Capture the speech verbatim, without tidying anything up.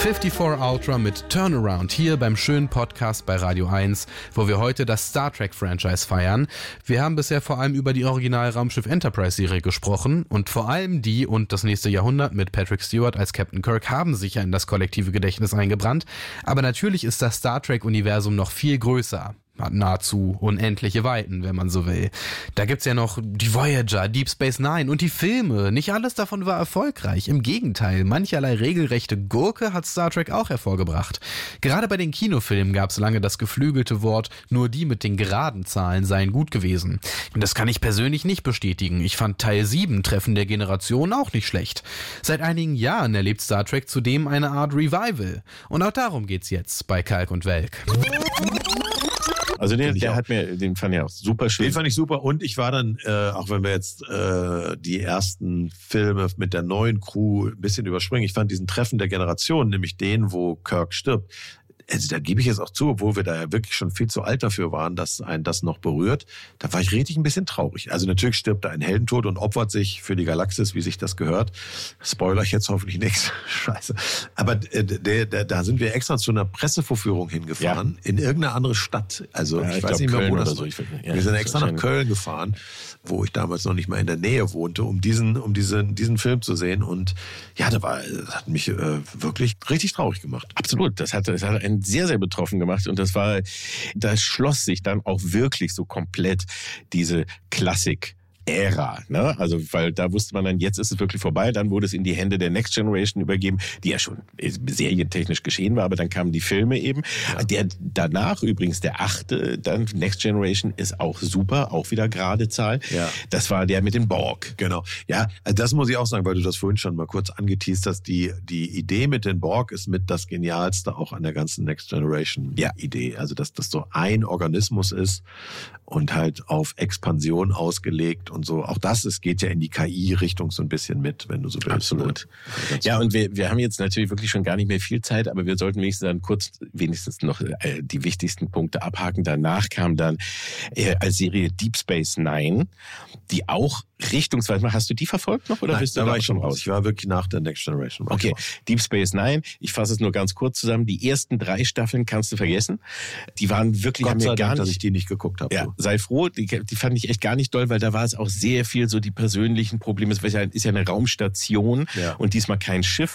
vierundfünfzig Ultra mit Turnaround hier beim schönen Podcast bei Radio eins, wo wir heute das Star Trek-Franchise feiern. Wir haben bisher vor allem über die Original-Raumschiff Enterprise-Serie gesprochen und vor allem die und das nächste Jahrhundert mit Patrick Stewart als Captain Kirk haben sicher in das kollektive Gedächtnis eingebrannt. Aber natürlich ist das Star Trek-Universum noch viel größer. Hat nahezu unendliche Weiten, wenn man so will. Da gibt's ja noch die Voyager, Deep Space Nine und die Filme. Nicht alles davon war erfolgreich. Im Gegenteil, mancherlei regelrechte Gurke hat Star Trek auch hervorgebracht. Gerade bei den Kinofilmen gab's lange das geflügelte Wort, nur die mit den geraden Zahlen seien gut gewesen. Und das kann ich persönlich nicht bestätigen. Ich fand Teil sieben, Treffen der Generation, auch nicht schlecht. Seit einigen Jahren erlebt Star Trek zudem eine Art Revival. Und auch darum geht's jetzt bei Kalk und Welk. Also den, der hat mir, den fand ich auch super schön. Den fand ich super und ich war dann, äh, auch wenn wir jetzt äh, die ersten Filme mit der neuen Crew ein bisschen überspringen, ich fand diesen Treffen der Generation, nämlich den, wo Kirk stirbt, also da gebe ich jetzt auch zu, obwohl wir da ja wirklich schon viel zu alt dafür waren, dass ein das noch berührt, da war ich richtig ein bisschen traurig. Also natürlich stirbt da ein Heldentod und opfert sich für die Galaxis, wie sich das gehört. Spoiler ich jetzt hoffentlich nichts. Scheiße. Aber äh, der, der, da sind wir extra zu einer Pressevorführung hingefahren, ja. In irgendeine andere Stadt. Also ja, ich, ich weiß nicht mehr, Köln wo das so. Ich, ja, wir sind extra nach Köln gefahren, wo ich damals noch nicht mal in der Nähe wohnte, um diesen, um diesen, diesen Film zu sehen. Und ja, da war, das hat mich äh, wirklich richtig traurig gemacht. Absolut. Das hat, das hat einen sehr, sehr betroffen gemacht und das war, da schloss sich dann auch wirklich so komplett diese Klassik Ära, ne? Also, weil da wusste man dann, jetzt ist es wirklich vorbei. Dann wurde es in die Hände der Next Generation übergeben, die ja schon serientechnisch geschehen war, aber dann kamen die Filme eben. Ja. Der danach übrigens, der achte, dann Next Generation ist auch super, auch wieder gerade Zahl. Ja. Das war der mit den Borg. Genau. Ja, das muss ich auch sagen, weil du das vorhin schon mal kurz angeteast hast. Die, die Idee mit den Borg ist mit das Genialste auch an der ganzen Next Generation ja. Idee. Also, dass das so ein Organismus ist und halt auf Expansion ausgelegt und so. Auch das, es geht ja in die K I-Richtung so ein bisschen mit, wenn du so willst. Absolut. Ne? Ja, und wir, wir haben jetzt natürlich wirklich schon gar nicht mehr viel Zeit, aber wir sollten wenigstens dann kurz wenigstens noch äh, die wichtigsten Punkte abhaken. Danach kam dann äh, als Serie Deep Space Nine, die auch richtungsweise, hast du die verfolgt noch oder Nein, bist du da da war ich schon raus? raus? Ich war wirklich nach der Next Generation. Okay, Deep Space Nine, ich fasse es nur ganz kurz zusammen. Die ersten drei Staffeln kannst du vergessen. Die waren wirklich, Gott haben mir sei gar Dank, nicht, dass ich die nicht geguckt habe. Ja, so. sei froh, die, die fand ich echt gar nicht doll, weil da war es auch sehr viel so die persönlichen Probleme. Es ist ja eine Raumstation ja. und diesmal kein Schiff.